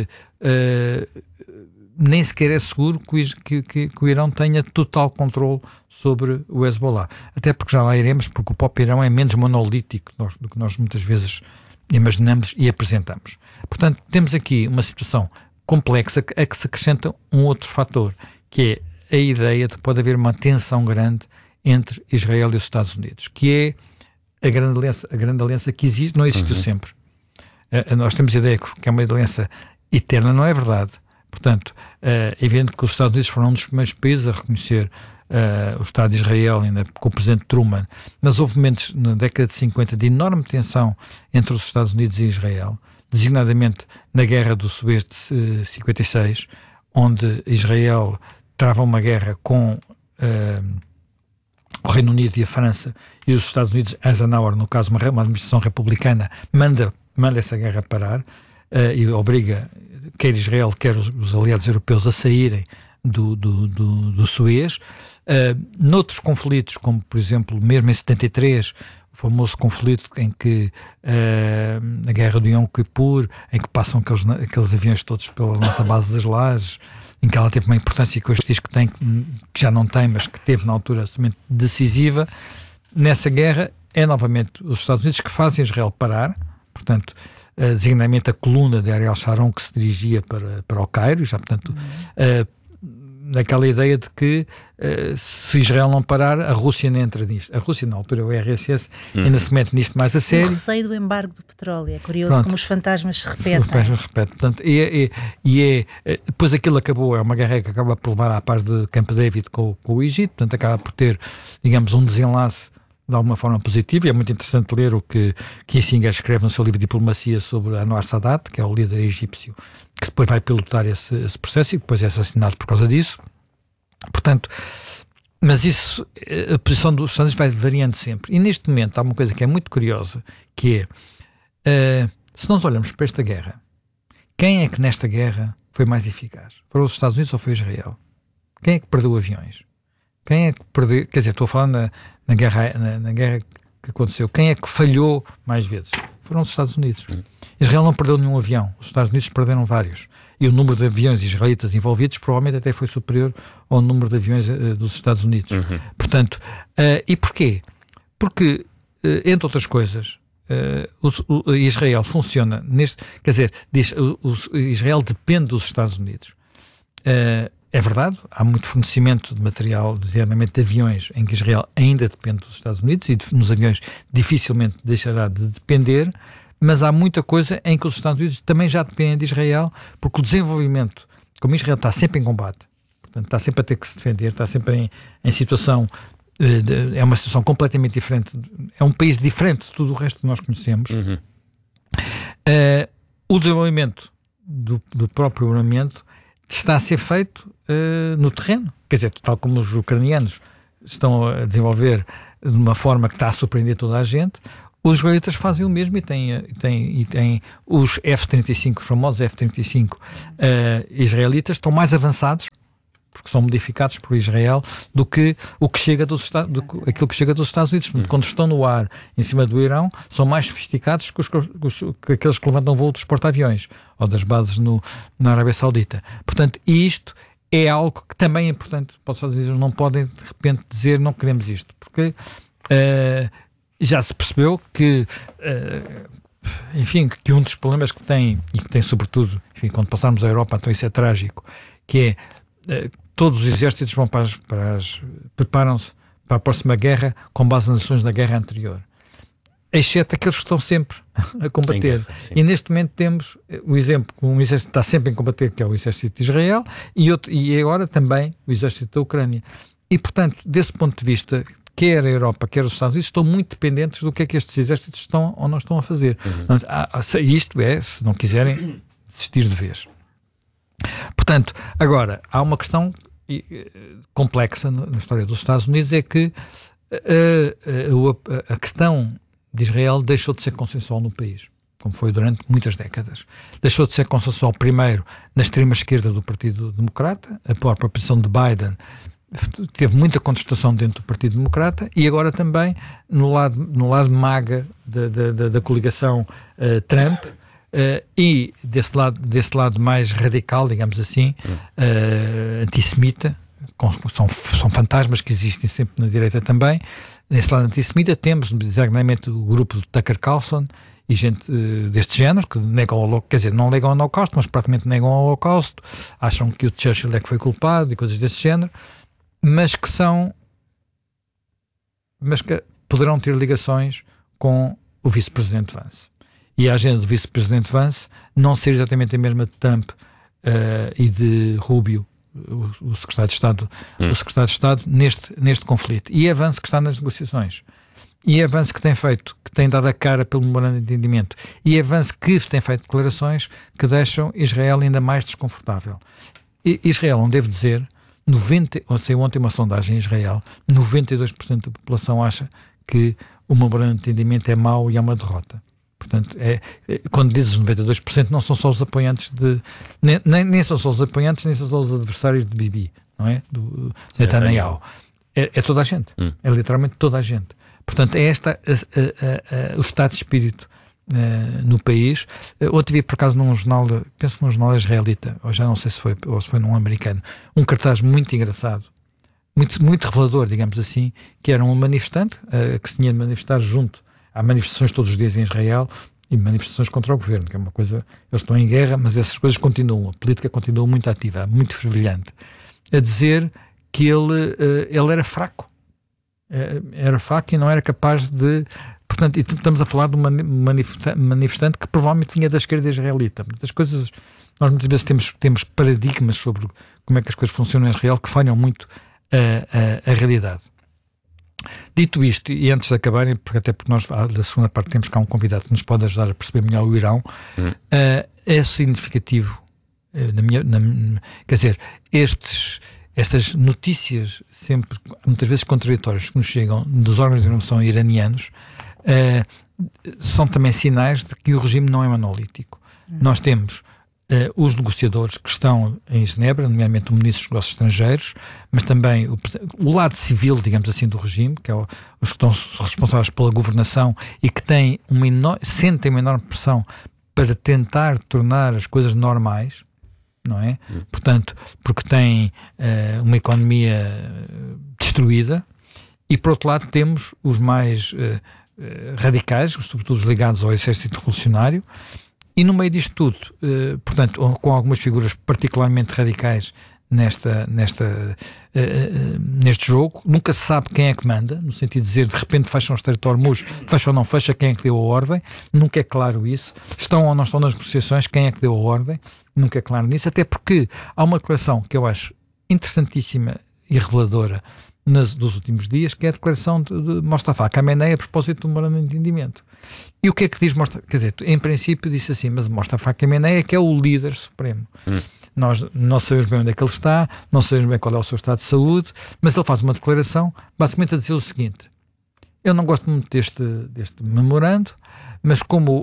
nem sequer é seguro que o Irão tenha total controle sobre o Hezbollah. Até porque já lá iremos, porque o próprio Irão é menos monolítico do que nós muitas vezes imaginamos e apresentamos. Portanto, temos aqui uma situação complexa a que se acrescenta um outro fator, que é a ideia de que pode haver uma tensão grande entre Israel e os Estados Unidos, que é a grande aliança que existe, não existiu sempre. Nós temos a ideia que é uma aliança eterna, não é verdade. Portanto, é evidente que os Estados Unidos foram um dos primeiros países a reconhecer o Estado de Israel, ainda com o presidente Truman, mas houve momentos na década de 50 de enorme tensão entre os Estados Unidos e Israel, designadamente na Guerra do Suez de 56, onde Israel trava uma guerra com o Reino Unido e a França, e os Estados Unidos, Eisenhower, no caso uma administração republicana, manda essa guerra parar e obriga quer Israel, quer os aliados europeus a saírem do Suez. Noutros conflitos, como por exemplo, mesmo em 73, o famoso conflito em que a guerra do Yom Kippur, em que passam aqueles aviões todos pela nossa base das Lajes, em que ela teve uma importância que hoje diz que tem, que já não tem, mas que teve na altura absolutamente decisiva. Nessa guerra é novamente os Estados Unidos que fazem Israel parar, portanto, designadamente a coluna de Ariel Sharon que se dirigia para o Cairo, já portanto naquela ideia de que se Israel não parar, a Rússia não entra nisto. A Rússia, na altura, o RSS, ainda se mete nisto mais a sério. O receio do embargo do petróleo. É curioso como os fantasmas se repetem. Os fantasmas se repetem. Portanto, depois aquilo acabou, é uma guerra que acaba por levar à paz de Camp David com o Egito, portanto acaba por ter, digamos, um desenlace de alguma forma positiva, e é muito interessante ler o que Kissinger escreve no seu livro Diplomacia sobre Anwar Sadat, que é o líder egípcio, que depois vai pilotar esse processo e depois é assassinado por causa disso. Portanto, mas isso, a posição dos Estados Unidos vai variando sempre. E neste momento há uma coisa que é muito curiosa, que é, se nós olhamos para esta guerra, quem é que nesta guerra foi mais eficaz? Foram os Estados Unidos ou foi Israel? Quem é que perdeu aviões? Quem é que perdeu, quer dizer, estou a falar na guerra que aconteceu, quem é que falhou mais vezes? Foram os Estados Unidos. Israel não perdeu nenhum avião, os Estados Unidos perderam vários. E o número de aviões israelitas envolvidos provavelmente até foi superior ao número de aviões dos Estados Unidos. Portanto, e porquê? Porque, entre outras coisas, Israel funciona quer dizer, Israel depende dos Estados Unidos. É verdade, há muito fornecimento de material, designadamente de aviões, em que Israel ainda depende dos Estados Unidos e nos aviões dificilmente deixará de depender, mas há muita coisa em que os Estados Unidos também já dependem de Israel, porque o desenvolvimento, como Israel está sempre em combate, portanto está sempre a ter que se defender, está sempre em situação, é uma situação completamente diferente, é um país diferente de tudo o resto que nós conhecemos. O desenvolvimento do próprio armamento está a ser feito no terreno, quer dizer, tal como os ucranianos estão a desenvolver de uma forma que está a surpreender toda a gente, os israelitas fazem o mesmo e têm os F-35, os famosos F-35 israelitas, estão mais avançados, porque são modificados por Israel, do que aquilo que chega dos Estados Unidos. Quando estão no ar em cima do Irão, são mais sofisticados que aqueles que levantam voo dos porta-aviões ou das bases na Arábia Saudita. Portanto, isto é algo que também é importante. Os Estados Unidos não podem, de repente, dizer não queremos isto, porque Já se percebeu que, enfim, que um dos problemas que tem, e que tem sobretudo, enfim, quando passarmos a Europa, então isso é trágico, que é todos os exércitos vão preparam-se para a próxima guerra com base nas ações da guerra anterior, exceto aqueles que estão sempre a combater. E neste momento temos o exemplo que um exército está sempre a combater, que é o exército de Israel, e agora também o exército da Ucrânia. E, portanto, desse ponto de vista, quer a Europa, quer os Estados Unidos, estão muito dependentes do que é que estes exércitos estão ou não estão a fazer. Isto é, se não quiserem desistir de vez. Portanto, agora, há uma questão complexa na história dos Estados Unidos, é que a questão de Israel deixou de ser consensual no país, como foi durante muitas décadas. Deixou de ser consensual primeiro na extrema-esquerda do Partido Democrata, a própria posição de Biden teve muita contestação dentro do Partido Democrata, e agora também no lado MAGA da coligação Trump, e desse lado mais radical, digamos assim, antissemita, são fantasmas que existem sempre na direita também. Nesse lado antissemita temos, exatamente, o grupo do Tucker Carlson e gente deste género, que negam quer dizer, não negam o Holocausto, mas praticamente negam o Holocausto, acham que o Churchill é que foi culpado e coisas desse género, mas que poderão ter ligações com o vice-presidente Vance. E a agenda do vice-presidente Vance não ser exatamente a mesma de Trump e de Rubio, o secretário de Estado, neste conflito. E é Vance que está nas negociações. E é Vance que tem dado a cara pelo memorando de entendimento. E é Vance que tem feito declarações que deixam Israel ainda mais desconfortável. Israel, não devo dizer, ontem uma sondagem em Israel, 92% da população acha que o memorando de entendimento é mau e é uma derrota. Portanto, quando dizes 92%, não são só os apoiantes nem são só os apoiantes, nem são só os adversários de Bibi, não é? Do Netanyahu. É toda a gente. É literalmente toda a gente. Portanto, é o estado de espírito no país. Ontem vi, por acaso, num jornal, penso num jornal israelita, ou já não sei se foi num americano, um cartaz muito engraçado, muito revelador, digamos assim, que era um manifestante que se tinha de manifestar junto. Há manifestações todos os dias em Israel e manifestações contra o governo, que é uma coisa, eles estão em guerra, mas essas coisas continuam, a política continua muito ativa, muito fervilhante, a dizer que ele era fraco. Era fraco e não era capaz de... Portanto, estamos a falar de um manifestante que provavelmente vinha da esquerda israelita. Das coisas, nós muitas vezes temos paradigmas sobre como é que as coisas funcionam em Israel que falham muito a realidade. Dito isto, e antes de acabarem, porque nós da segunda parte temos cá um convidado que nos pode ajudar a perceber melhor o Irão, é significativo, quer dizer, estas notícias sempre, muitas vezes contraditórias, que nos chegam dos órgãos de informação iranianos, são também sinais de que o regime não é monolítico. Nós temos os negociadores que estão em Genebra, nomeadamente o Ministro dos Negócios Estrangeiros, mas também o lado civil, digamos assim, do regime, que é os que estão responsáveis pela governação e que sentem uma enorme pressão para tentar tornar as coisas normais, não é? Portanto, porque tem uma economia destruída, e por outro lado temos os mais radicais, sobretudo os ligados ao exército revolucionário. E no meio disto tudo, portanto, com algumas figuras particularmente radicais neste jogo, nunca se sabe quem é que manda, no sentido de dizer, de repente fecham o Estreito de Hormuz, fecha ou não fecha, quem é que deu a ordem, nunca é claro isso. Estão ou não estão nas negociações, quem é que deu a ordem, nunca é claro nisso, até porque há uma declaração que eu acho interessantíssima e reveladora dos últimos dias, que é a declaração de Mostafa Khamenei a propósito do memorando de entendimento. E o que é que diz Mostafa? Quer dizer, em princípio disse assim, mas Mostafa Khamenei é que é o líder supremo. Nós não sabemos bem onde é que ele está, não sabemos bem qual é o seu estado de saúde, mas ele faz uma declaração basicamente a dizer o seguinte: eu não gosto muito deste memorando, mas como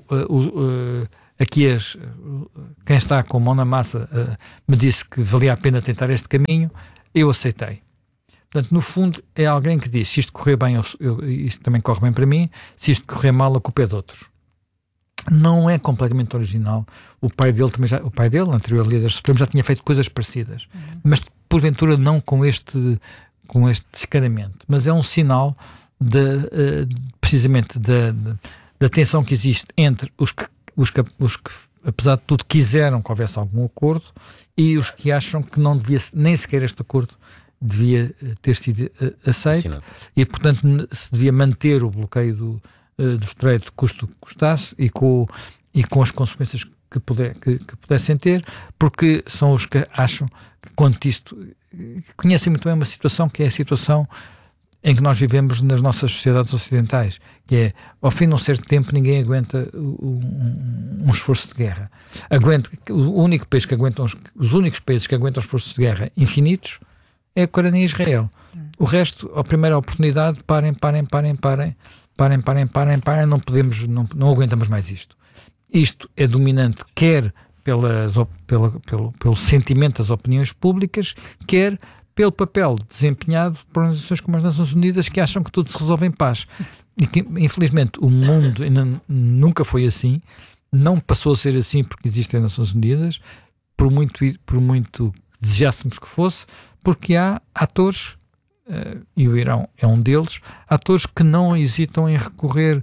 quem está com a mão na massa me disse que valia a pena tentar este caminho, eu aceitei. Portanto, no fundo, é alguém que diz, se isto correr bem, isto também corre bem para mim, se isto correr mal, a culpa é de outros. Não é completamente original. O pai dele, anterior líder supremo, já tinha feito coisas parecidas, mas porventura não com este descaramento. Mas é um sinal precisamente da tensão que existe entre os que, apesar de tudo, quiseram que houvesse algum acordo e os que acham que não devia, nem sequer este acordo devia ter sido aceito e, portanto, se devia manter o bloqueio do Estreito, custo que custasse, e com as consequências que pudessem ter, porque são os que acham que, quando isto, conhecem muito bem uma situação que é a situação em que nós vivemos nas nossas sociedades ocidentais, que é, ao fim de um certo tempo, ninguém aguenta um esforço de guerra. Os únicos países que aguentam esforços de guerra infinitos é a Ucrânia e Israel. O resto, a primeira oportunidade, parem, não aguentamos mais isto. Isto é dominante quer pelo sentimento das opiniões públicas, quer pelo papel desempenhado por organizações como as Nações Unidas, que acham que tudo se resolve em paz. E que, infelizmente, o mundo nunca foi assim, não passou a ser assim porque existem as Nações Unidas, por muito desejássemos que fosse, porque há atores, e o Irão é um deles, atores que não hesitam em recorrer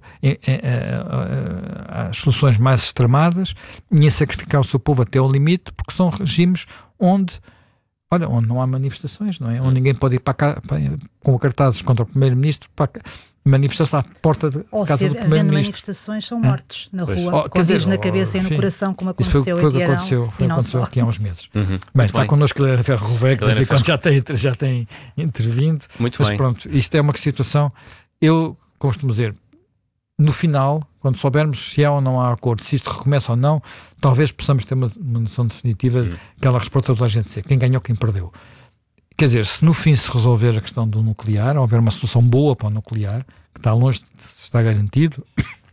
às soluções mais extremadas e em sacrificar o seu povo até ao limite, porque são regimes onde não há manifestações, não é? Onde ninguém pode ir para cá com cartazes contra o primeiro-ministro para manifestar-se à porta da casa do primeiro-ministro. Havendo manifestações, são mortos na rua, com tiros na cabeça e no coração, como aconteceu aqui em Irão. Aconteceu aqui há uns meses. Bem, está connosco a Helena Ferro Gouveia, que já tem intervindo. Muito bem. Pronto, isto é uma situação, eu costumo dizer, no final, quando soubermos se há ou não há acordo, se isto recomeça ou não, talvez possamos ter uma noção definitiva daquela resposta da gente dizer quem ganhou, quem perdeu. Quer dizer, se no fim se resolver a questão do nuclear, houver uma solução boa para o nuclear, que está longe de estar garantido,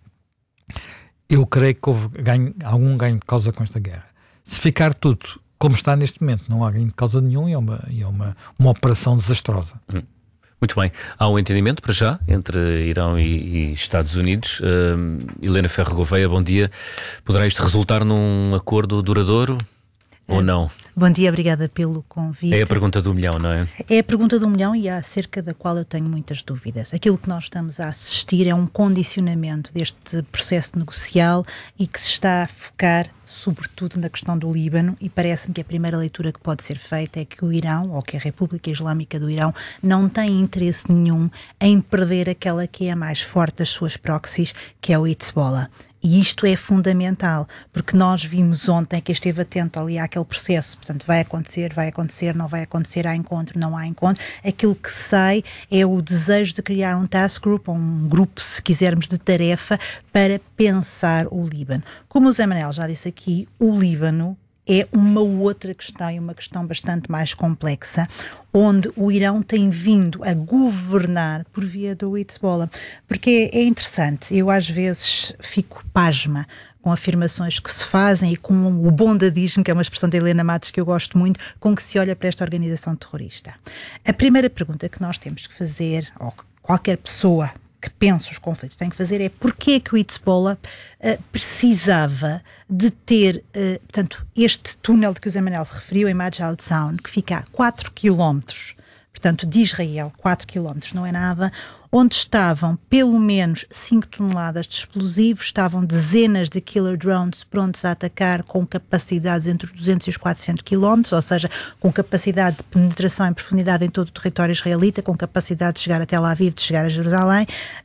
eu creio que houve algum ganho de causa com esta guerra. Se ficar tudo como está neste momento, não há ganho de causa nenhum e é uma operação desastrosa. Muito bem. Há um entendimento para já entre Irão e Estados Unidos. Helena Ferro Gouveia, bom dia. Poderá isto resultar num acordo duradouro ou não? Bom dia, obrigada pelo convite. É a pergunta do milhão, não é? É a pergunta do milhão e acerca da qual eu tenho muitas dúvidas. Aquilo que nós estamos a assistir é um condicionamento deste processo negocial e que se está a focar sobretudo na questão do Líbano, e parece-me que a primeira leitura que pode ser feita é que o Irão, ou que a República Islâmica do Irão, não tem interesse nenhum em perder aquela que é a mais forte das suas proxies, que é o Hezbollah. E isto é fundamental, porque nós vimos ontem que esteve atento ali àquele processo, portanto vai acontecer, não vai acontecer, há encontro, não há encontro. Aquilo que sai é o desejo de criar um task group, ou um grupo, se quisermos, de tarefa para pensar o Líbano. Como o Zé Manel já disse aqui, o Líbano é uma outra questão, e uma questão bastante mais complexa, onde o Irão tem vindo a governar por via do Hezbollah. Porque é interessante, eu às vezes fico pasma com afirmações que se fazem e com o bondadismo, que é uma expressão da Helena Matos que eu gosto muito, com que se olha para esta organização terrorista. A primeira pergunta que nós temos que fazer, ou qualquer pessoa que pensa os conflitos tem que fazer, é porquê que o Hezbollah precisava de ter, portanto, este túnel de que o Zé Manel referiu, em Majal Sound, que fica a 4 km, portanto, de Israel, 4 km, não é nada, onde estavam pelo menos 5 toneladas de explosivos, estavam dezenas de killer drones prontos a atacar com capacidades entre os 200 e os 400 km, ou seja, com capacidade de penetração em profundidade em todo o território israelita, com capacidade de chegar até Tel Aviv, de chegar a Jerusalém,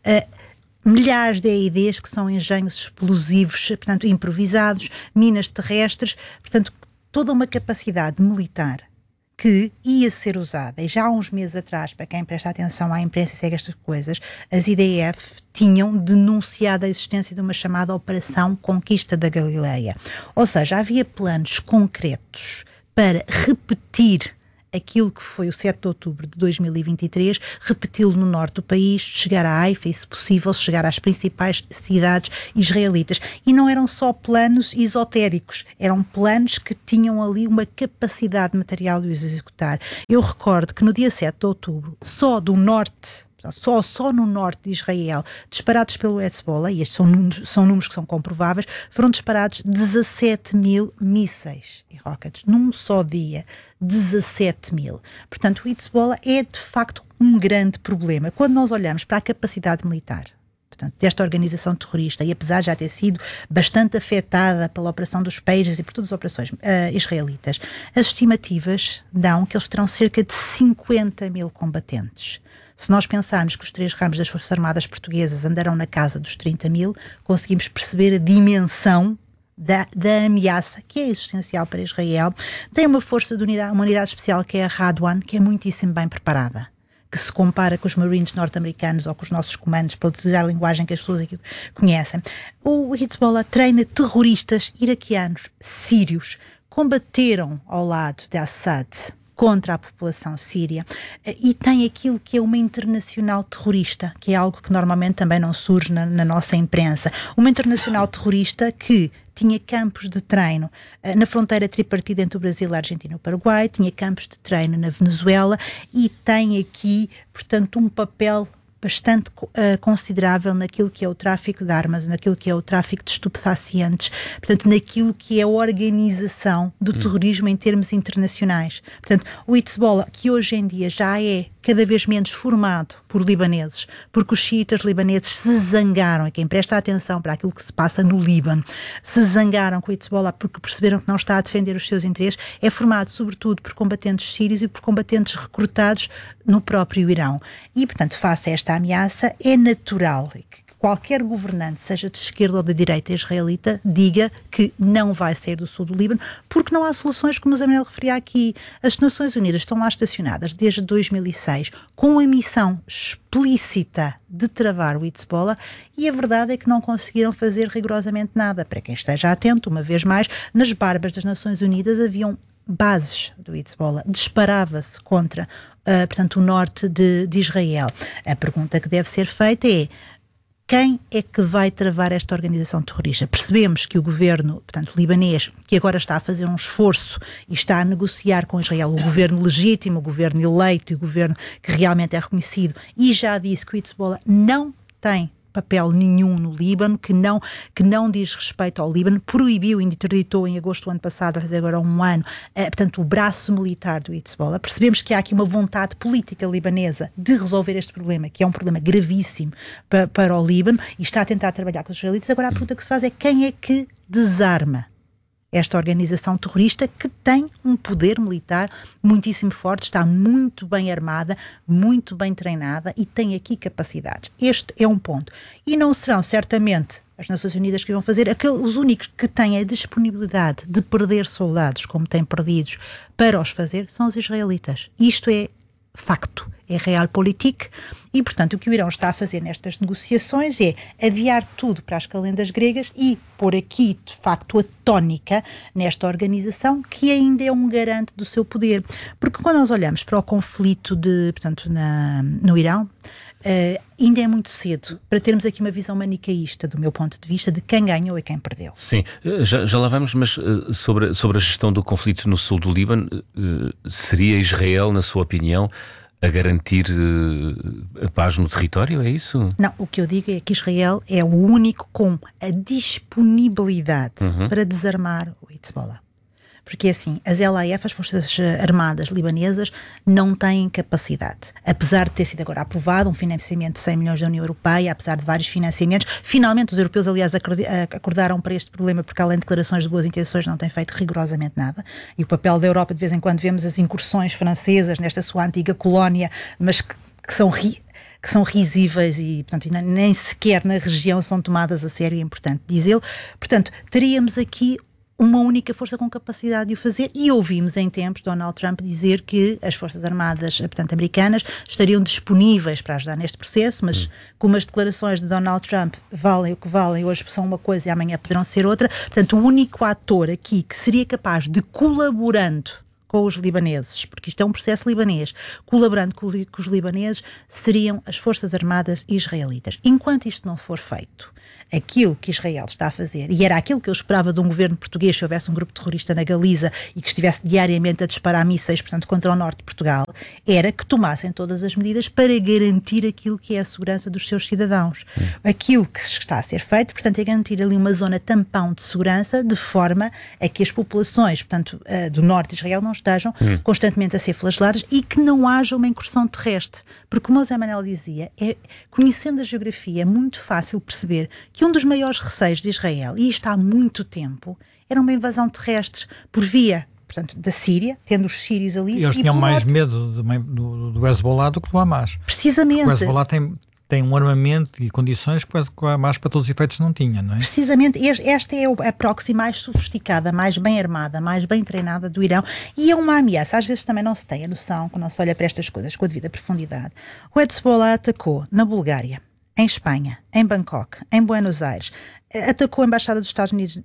milhares de EIDs, que são engenhos explosivos, portanto, improvisados, minas terrestres, portanto, toda uma capacidade militar que ia ser usada, e já há uns meses atrás, para quem presta atenção à imprensa e segue estas coisas, as IDF tinham denunciado a existência de uma chamada Operação Conquista da Galileia. Ou seja, havia planos concretos para repetir aquilo que foi o 7 de outubro de 2023, repeti-lo no norte do país, chegar a Haifa e, se possível, chegar às principais cidades israelitas. E não eram só planos esotéricos, eram planos que tinham ali uma capacidade material de os executar. Eu recordo que no dia 7 de outubro, só do norte, só no norte de Israel, disparados pelo Hezbollah, e estes são números que são comprováveis, foram disparados 17 mil mísseis e rockets num só dia. 17 mil. Portanto, o Hezbollah é de facto um grande problema. Quando nós olhamos para a capacidade militar, portanto, desta organização terrorista, e apesar de já ter sido bastante afetada pela operação dos Pages e por todas as operações israelitas, as estimativas dão que eles terão cerca de 50 mil combatentes. Se nós pensarmos que os 3 ramos das Forças Armadas Portuguesas andarão na casa dos 30 mil, conseguimos perceber a dimensão da ameaça que é existencial para Israel. Tem uma uma unidade especial que é a Radwan, que é muitíssimo bem preparada, que se compara com os Marines norte-americanos ou com os nossos comandos, para utilizar a linguagem que as pessoas aqui conhecem. O Hezbollah treina terroristas iraquianos, sírios, combateram ao lado de Assad contra a população síria, e tem aquilo que é uma internacional terrorista, que é algo que normalmente também não surge na nossa imprensa. Uma internacional terrorista que tinha campos de treino na fronteira tripartida entre o Brasil, a Argentina e o Paraguai, tinha campos de treino na Venezuela e tem aqui, portanto, um papel bastante considerável naquilo que é o tráfico de armas, naquilo que é o tráfico de estupefacientes, portanto, naquilo que é a organização do terrorismo em termos internacionais. Portanto, o Hezbollah, que hoje em dia já é cada vez menos formado por libaneses, porque os xiitas libaneses se zangaram, e quem presta atenção para aquilo que se passa no Líbano, se zangaram com o Hezbollah porque perceberam que não está a defender os seus interesses, é formado sobretudo por combatentes sírios e por combatentes recrutados no próprio Irão. E, portanto, face a esta ameaça, é natural que qualquer governante, seja de esquerda ou de direita israelita, diga que não vai sair do sul do Líbano, porque não há soluções, como o Zé Manuel referia aqui. As Nações Unidas estão lá estacionadas desde 2006, com a missão explícita de travar o Hezbollah, e a verdade é que não conseguiram fazer rigorosamente nada. Para quem esteja atento, uma vez mais, nas barbas das Nações Unidas haviam bases do Hezbollah, disparava-se contra, portanto, o norte de Israel. A pergunta que deve ser feita é: quem é que vai travar esta organização terrorista? Percebemos que o governo, portanto, libanês, que agora está a fazer um esforço e está a negociar com Israel, o governo legítimo, o governo eleito e o governo que realmente é reconhecido, e já disse que o Hezbollah não tem papel nenhum no Líbano, que não diz respeito ao Líbano, proibiu e interditou em agosto do ano passado, vai fazer agora um ano, portanto, o braço militar do Hezbollah. Percebemos que há aqui uma vontade política libanesa de resolver este problema, que é um problema gravíssimo para o Líbano, e está a tentar trabalhar com os israelitas. Agora a pergunta que se faz é: quem é que desarma esta organização terrorista, que tem um poder militar muitíssimo forte, está muito bem armada, muito bem treinada e tem aqui capacidades? Este é um ponto. E não serão certamente as Nações Unidas que vão fazer. Os únicos que têm a disponibilidade de perder soldados, como têm perdidos, para os fazer, são os israelitas. Isto é facto, é realpolitik, e, portanto, o que o Irão está a fazer nestas negociações é adiar tudo para as calendas gregas e pôr aqui, de facto, a tónica nesta organização, que ainda é um garante do seu poder. Porque quando nós olhamos para o conflito no Irão, ainda é muito cedo para termos aqui uma visão manicaísta, do meu ponto de vista, de quem ganhou e quem perdeu. Sim, já lá vamos, mas sobre a gestão do conflito no sul do Líbano, seria Israel, na sua opinião, a garantir a paz no território, é isso? Não, o que eu digo é que Israel é o único com a disponibilidade para desarmar o Hezbollah. Porque assim, as LAF, as Forças Armadas Libanesas, não têm capacidade. Apesar de ter sido agora aprovado um financiamento de 100 milhões da União Europeia, apesar de vários financiamentos, finalmente os europeus, aliás, acordaram para este problema, porque além de declarações de boas intenções não têm feito rigorosamente nada. E o papel da Europa, de vez em quando vemos as incursões francesas nesta sua antiga colónia, mas que são risíveis e, portanto, nem sequer na região são tomadas a sério, é importante dizê-lo. Portanto, teríamos aqui uma única força com capacidade de o fazer, e ouvimos em tempos Donald Trump dizer que as Forças Armadas, portanto, americanas, estariam disponíveis para ajudar neste processo, mas como as declarações de Donald Trump valem o que valem, hoje são uma coisa e amanhã poderão ser outra, portanto, o único ator aqui que seria capaz de, colaborando com os libaneses, porque isto é um processo libanês, colaborando com os libaneses, seriam as Forças Armadas israelitas. Enquanto isto não for feito, aquilo que Israel está a fazer, e era aquilo que eu esperava de um governo português se houvesse um grupo terrorista na Galiza e que estivesse diariamente a disparar mísseis, portanto, contra o norte de Portugal, era que tomassem todas as medidas para garantir aquilo que é a segurança dos seus cidadãos. Aquilo que está a ser feito, portanto, é garantir ali uma zona tampão de segurança, de forma a que as populações, portanto, do norte de Israel não estejam constantemente a ser flageladas e que não haja uma incursão terrestre. Porque, como o Zé Manuel dizia, conhecendo a geografia, é muito fácil perceber que um dos maiores receios de Israel, e isto há muito tempo, era uma invasão terrestre por via, portanto, da Síria, tendo os sírios ali. E eles tinham mais medo do Hezbollah do que do Hamas. Precisamente. Porque o Hezbollah tem um armamento e condições que o Hamas, para todos os efeitos, não tinha, não é? Precisamente. Esta é a proxy mais sofisticada, mais bem armada, mais bem treinada do Irão, e é uma ameaça. Às vezes também não se tem a noção, quando não se olha para estas coisas com a devida profundidade. O Hezbollah atacou na Bulgária, em Espanha, em Bangkok, em Buenos Aires, atacou a Embaixada dos Estados Unidos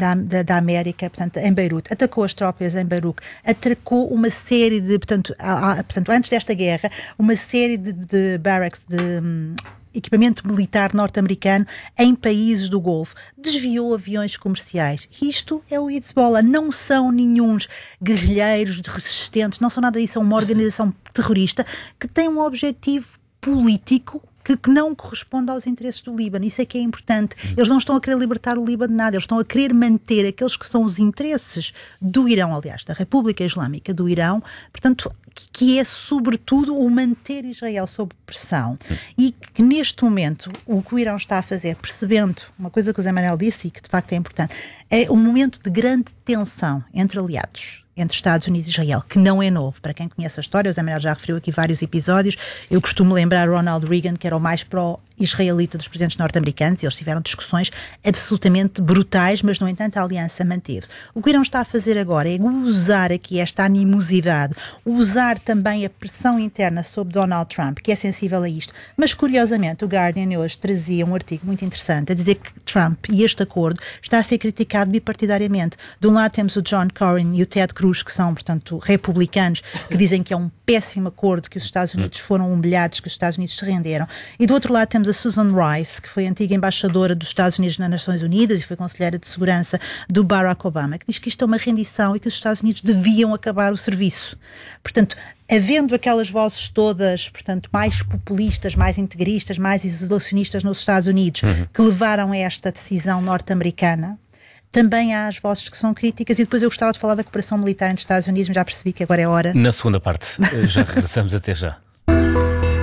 da América, portanto, em Beirute, atacou as tropas em Beirute, atacou uma série de, portanto, antes desta guerra, uma série de barracks, de equipamento militar norte-americano em países do Golfo, desviou aviões comerciais. Isto é o Hezbollah, não são nenhuns guerrilheiros resistentes, não são nada disso, são uma organização terrorista que tem um objetivo político que não corresponde aos interesses do Líbano. Isso é que é importante. Eles não estão a querer libertar o Líbano de nada, eles estão a querer manter aqueles que são os interesses do Irão, aliás, da República Islâmica do Irão, portanto, que é sobretudo o manter Israel sob pressão. E que neste momento o que o Irão está a fazer, percebendo uma coisa que o Zé Manuel disse e que de facto é importante, é um momento de grande tensão entre aliados, entre Estados Unidos e Israel, que não é novo. Para quem conhece a história, o Zé Manuel já referiu aqui vários episódios. Eu costumo lembrar Ronald Reagan, que era o mais pró-israelita dos presidentes norte-americanos, e eles tiveram discussões absolutamente brutais, mas, no entanto, a aliança manteve-se. O que o Irão está a fazer agora é usar aqui esta animosidade, usar também a pressão interna sobre Donald Trump, que é sensível a isto. Mas, curiosamente, o Guardian hoje trazia um artigo muito interessante a dizer que Trump e este acordo está a ser criticado bipartidariamente. De um lado temos o John Cornyn e o Ted Cruz, que são, portanto, republicanos, que dizem que é um péssimo acordo, que os Estados Unidos foram humilhados, que os Estados Unidos se renderam. E do outro lado temos a Susan Rice, que foi a antiga embaixadora dos Estados Unidos nas Nações Unidas e foi conselheira de segurança do Barack Obama, que diz que isto é uma rendição e que os Estados Unidos deviam acabar o serviço. Portanto, havendo aquelas vozes todas, portanto, mais populistas, mais integristas, mais isolacionistas nos Estados Unidos, que levaram a esta decisão norte-americana, também há as vozes que são críticas. E depois eu gostava de falar da cooperação militar entre os Estados Unidos, mas já percebi que agora é hora. Na segunda parte, já regressamos, até já.